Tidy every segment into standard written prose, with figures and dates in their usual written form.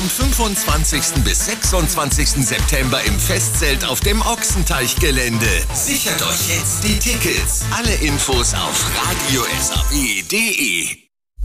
Vom 25. bis 26. September im Festzelt auf dem Ochsenteichgelände. Sichert euch jetzt die Tickets. Alle Infos auf radiosaw.de.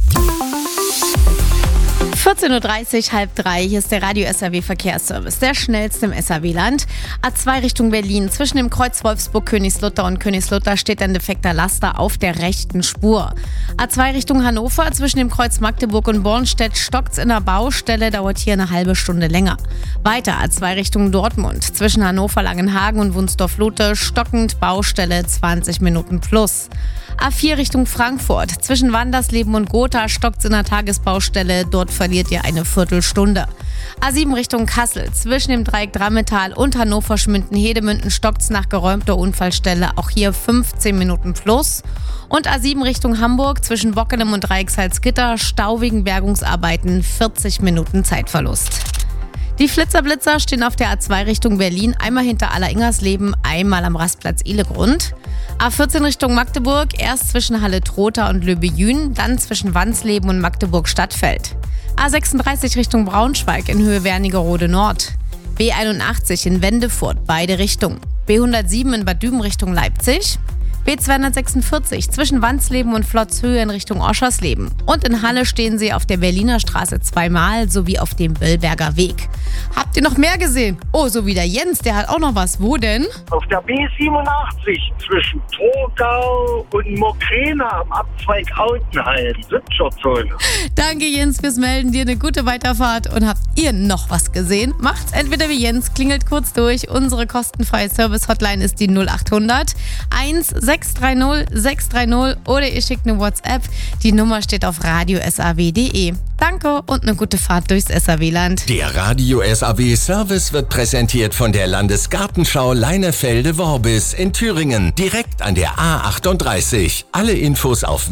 14.30 Uhr, 14:30, hier ist der Radio SAW Verkehrsservice, der schnellste im SAW-Land. A2 Richtung Berlin, zwischen dem Kreuz Wolfsburg-Königslutter und Königslutter steht ein defekter Laster auf der rechten Spur. A2 Richtung Hannover, zwischen dem Kreuz Magdeburg und Bornstedt stockt's in der Baustelle, dauert hier eine halbe Stunde länger. Weiter A2 Richtung Dortmund, zwischen Hannover, Langenhagen und Wunsdorf-Lotte stockend, Baustelle 20 Minuten plus. A4 Richtung Frankfurt, zwischen Wandersleben und Gotha stockt's in der Tagesbaustelle, dort verliert ihr eine Viertelstunde. A7 Richtung Kassel, zwischen dem Dreieck Drammetal und Hannover-Schmünden-Hedemünden stockt's nach geräumter Unfallstelle, auch hier 15 Minuten plus. Und A7 Richtung Hamburg, zwischen Bockenem und Dreiecksalzgitter, Stau wegen Bergungsarbeiten, 40 Minuten Zeitverlust. Die Flitzer-Blitzer stehen auf der A2 Richtung Berlin, einmal hinter Aller-Ingersleben, einmal am Rastplatz Ihlegrund. A14 Richtung Magdeburg, erst zwischen Halle-Trotha und Löbejün, dann zwischen Wansleben und Magdeburg-Stadtfeld. A36 Richtung Braunschweig in Höhe Wernigerode Nord. B81 in Wendefurt, beide Richtungen. B107 in Bad Düben Richtung Leipzig. B246 zwischen Wansleben und Flotzhöhe in Richtung Oschersleben. Und in Halle stehen sie auf der Berliner Straße zweimal sowie auf dem Böllberger Weg. Habt ihr noch mehr gesehen? Oh, so wie der Jens, der hat auch noch was. Wo denn? Auf der B87 zwischen Torgau und Mokrena am Abzweig Autenheim. 70er-Zone. Danke Jens fürs Melden. Dir eine gute Weiterfahrt. Und habt ihr noch was gesehen? Macht's entweder wie Jens, klingelt kurz durch. Unsere kostenfreie Service-Hotline ist die 0800 630 630 oder ihr schickt eine WhatsApp. Die Nummer steht auf radiosaw.de. Danke und eine gute Fahrt durchs SAW-Land. Der Radio SAW Service wird präsentiert von der Landesgartenschau Leinefelde-Worbis in Thüringen, direkt an der A38. Alle Infos auf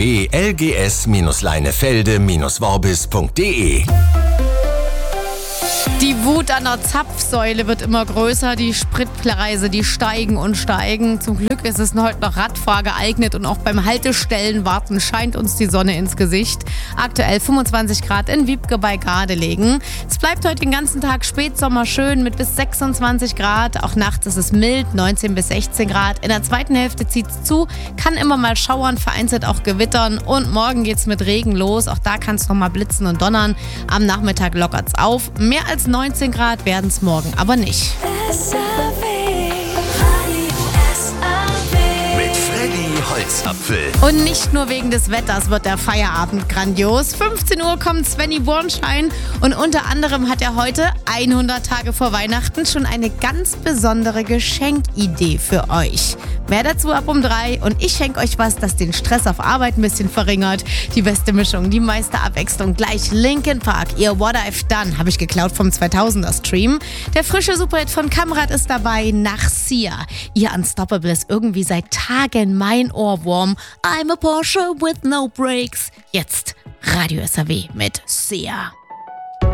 www.lgs-leinefelde-worbis.de. Die Wut an der Zapfsäule wird immer größer, die Spritpreise, die steigen und steigen. Zum Glück ist es heute noch Radfahr geeignet und auch beim Haltestellen warten scheint uns die Sonne ins Gesicht. Aktuell 25 Grad in Wiebke bei Gardelegen. Es bleibt heute den ganzen Tag Spätsommer schön mit bis 26 Grad. Auch nachts ist es mild, 19 bis 16 Grad. In der zweiten Hälfte zieht es zu, kann immer mal schauern, vereinzelt auch gewittern. Und morgen geht's mit Regen los. Auch da kann es noch mal blitzen und donnern. Am Nachmittag lockert's auf. Mehr als 19 Grad werden es morgen aber nicht. Mit Freddy Holzapfel. Und nicht nur wegen des Wetters wird der Feierabend grandios. 15 Uhr kommt Svenny Bornschein und unter anderem hat er heute, 100 Tage vor Weihnachten, schon eine ganz besondere Geschenkidee für euch. Mehr dazu ab um 3 und ich schenke euch was, das den Stress auf Arbeit ein bisschen verringert. Die beste Mischung, die meiste Abwechslung. Gleich Linkin Park, ihr What I've Done, habe ich geklaut vom 2000er-Stream. Der frische Superhit von Kamrat ist dabei, nach Sia. Ihr Unstoppable ist irgendwie seit Tagen mein Ohrwurm. I'm a Porsche with no brakes. Jetzt Radio SAW mit Sia.